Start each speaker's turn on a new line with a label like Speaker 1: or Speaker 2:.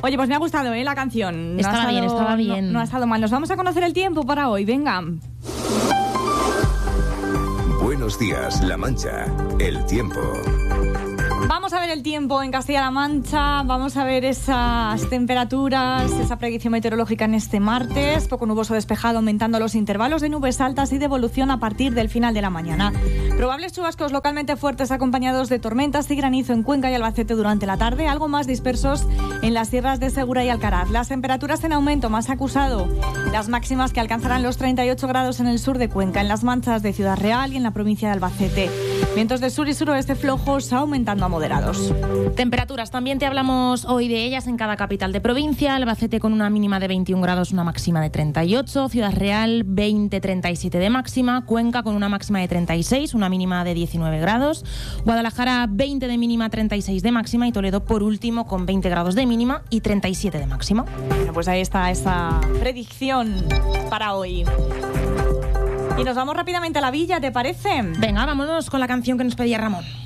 Speaker 1: Oye, pues me ha gustado, la canción.
Speaker 2: Estaba bien.
Speaker 1: No ha estado mal. Nos vamos a conocer el tiempo para hoy. Venga.
Speaker 3: Buenos días, La Mancha. El tiempo.
Speaker 1: Vamos a ver el tiempo en Castilla-La Mancha, vamos a ver esas temperaturas, esa predicción meteorológica en este martes, poco nuboso despejado, aumentando los intervalos de nubes altas y de evolución a partir del final de la mañana. Probables chubascos localmente fuertes acompañados de tormentas y granizo en Cuenca y Albacete durante la tarde, algo más dispersos en las sierras de Segura y Alcaraz. Las temperaturas en aumento, más acusado, las máximas que alcanzarán los 38 grados en el sur de Cuenca, en las Manchas de Ciudad Real y en la provincia de Albacete. Vientos de sur y suroeste flojos aumentando a moderados.
Speaker 2: Temperaturas, también te hablamos hoy de ellas en cada capital de provincia. Albacete con una mínima de 21 grados, una máxima de 38. Ciudad Real 20-37 de máxima. Cuenca con una máxima de 36, una mínima de 19 grados. Guadalajara 20 de mínima, 36 de máxima. Y Toledo por último con 20 grados de mínima y 37 de máxima.
Speaker 1: Bueno, pues ahí está esa predicción para hoy. Y nos vamos rápidamente a la villa, ¿te parece?
Speaker 2: Venga, vámonos con la canción que nos pedía Ramón.